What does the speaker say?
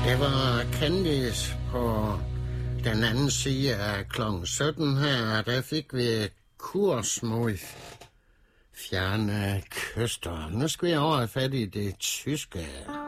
Det var Candice på den anden side af klokken 17 her, og der fik vi kurs mod fjerne kyster. Nu skal vi over fat i det tyske.